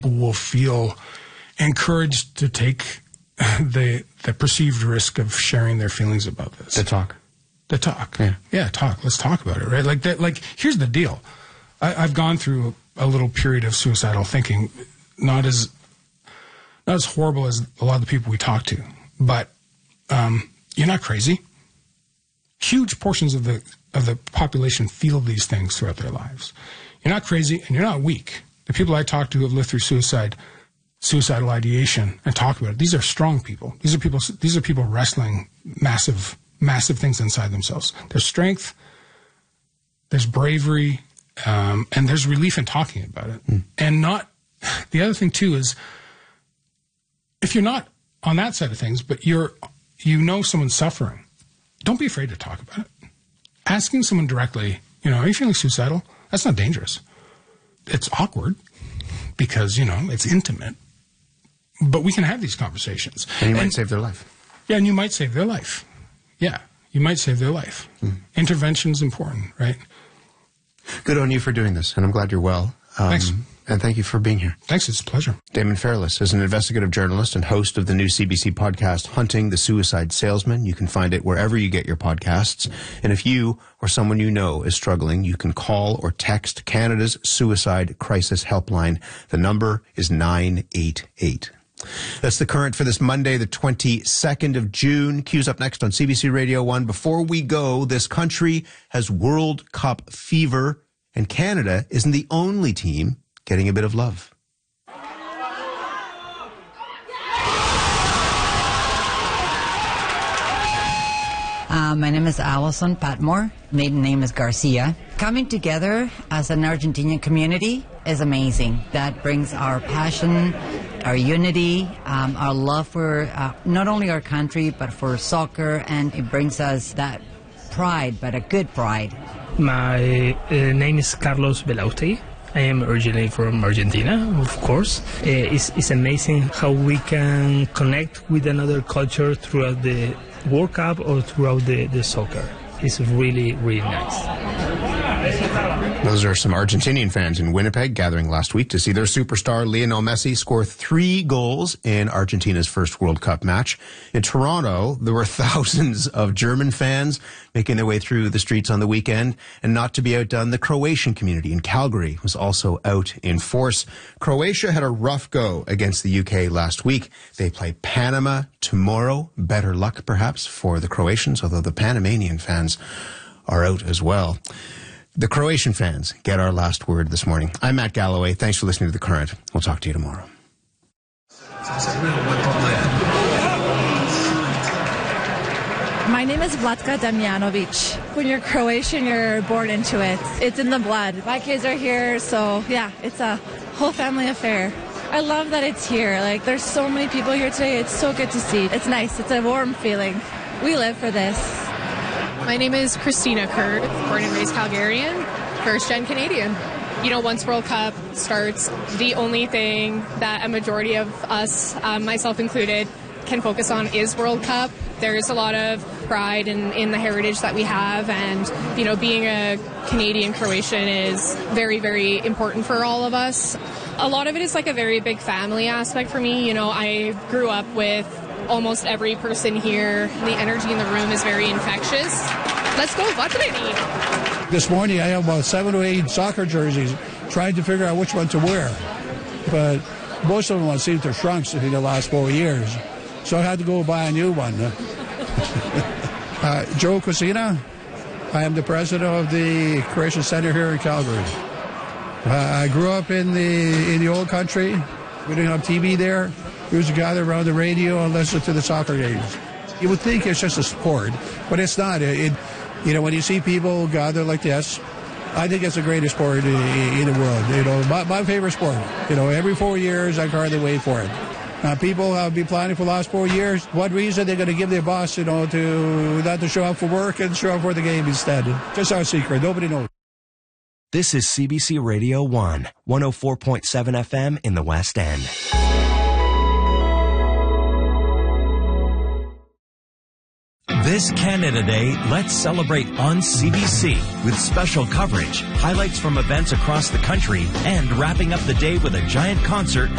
will feel encouraged to take the perceived risk of sharing their feelings about this. The talk. Yeah, talk. Let's talk about it, right? Like that. Like, here's the deal. I've gone through a little period of suicidal thinking, not as horrible as a lot of the people we talk to, but you're not crazy. Huge portions of the population feel these things throughout their lives. You're not crazy, and you're not weak. The people I talk to who have lived through suicidal ideation and talk about it, these are strong people. These are people wrestling massive things inside themselves. There's strength, there's bravery, and there's relief in talking about it. And the other thing too is, if you're not on that side of things, but you know someone's suffering, don't be afraid to talk about it. Asking someone directly, are you feeling suicidal? That's not dangerous. It's awkward because, it's intimate. But we can have these conversations. And you might save their life. Yeah, and you might save their life. Yeah, you might save their life. Intervention's important, right? Good on you for doing this, and I'm glad you're well. Thanks. And thank you for being here. Thanks, it's a pleasure. Damon Fairless is an investigative journalist and host of the new CBC podcast, Hunting the Suicide Salesman. You can find it wherever you get your podcasts. And if you or someone you know is struggling, you can call or text Canada's Suicide Crisis Helpline. The number is 988. That's the current for this Monday, the 22nd of June. Cues up next on CBC Radio 1. Before we go, this country has World Cup fever, and Canada isn't the only team getting a bit of love. My name is Alison Patmore. Maiden name is Garcia. Coming together as an Argentinian community is amazing. That brings our passion, our unity, our love for not only our country, but for soccer, and it brings us that pride, but a good pride. My name is Carlos Belauti. I am originally from Argentina, of course. It's amazing how we can connect with another culture throughout the World Cup or throughout the soccer. It's really, really nice. Those are some Argentinian fans in Winnipeg gathering last week to see their superstar Lionel Messi score 3 goals in Argentina's first World Cup match. In Toronto, there were thousands of German fans making their way through the streets on the weekend. And not to be outdone, the Croatian community in Calgary was also out in force. Croatia had a rough go against the UK last week. They play Panama tomorrow. Better luck, perhaps, for the Croatians, although the Panamanian fans are out as well. The Croatian fans get our last word this morning. I'm Matt Galloway. Thanks for listening to The Current. We'll talk to you tomorrow. My name is Vlatka Damjanovic. When you're Croatian, you're born into it. It's in the blood. My kids are here, so yeah, it's a whole family affair. I love that it's here. Like, there's so many people here today. It's so good to see. It's nice. It's a warm feeling. We live for this. My name is Christina Kurt, born and raised Calgarian, first-gen Canadian. Once World Cup starts, the only thing that a majority of us, myself included, can focus on is World Cup. There's a lot of pride in the heritage that we have, and, being a Canadian Croatian is very, very important for all of us. A lot of it is like a very big family aspect for me. I grew up with almost every person here. The energy in the room is very infectious. Let's go, Vatreni! This morning I have about 7 or 8 soccer jerseys, trying to figure out which one to wear. But most of them seem to have shrunk in the last 4 years. So I had to go buy a new one. Joe Cosina. I am the president of the Croatian Center here in Calgary. I grew up in the old country. We didn't have TV there. We used to gather around the radio and listen to the soccer games. You would think it's just a sport, but it's not. When you see people gather like this, I think it's the greatest sport in the world. My favorite sport. Every 4 years I hardly wait for it. People have been planning for the last 4 years. What reason they're going to give their boss, to not to show up for work and show up for the game instead? Just our secret. Nobody knows. This is CBC Radio 1, 104.7 FM in the West End. This Canada Day, let's celebrate on CBC with special coverage, highlights from events across the country, and wrapping up the day with a giant concert